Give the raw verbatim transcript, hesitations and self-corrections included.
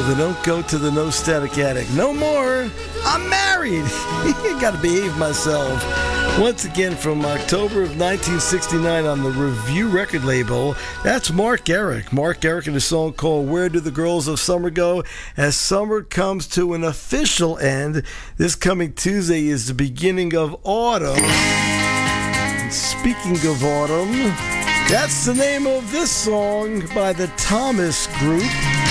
told her, don't go to the No Static Attic. No more. I'm married. I gotta behave myself. Once again, from October of nineteen sixty-nine on the Review record label, that's Mark Garrick. Mark Garrick and a song called Where Do the Girls of Summer Go? As summer comes to an official end, this coming Tuesday is the beginning of autumn. And speaking of autumn, that's the name of this song by the Thomas Group.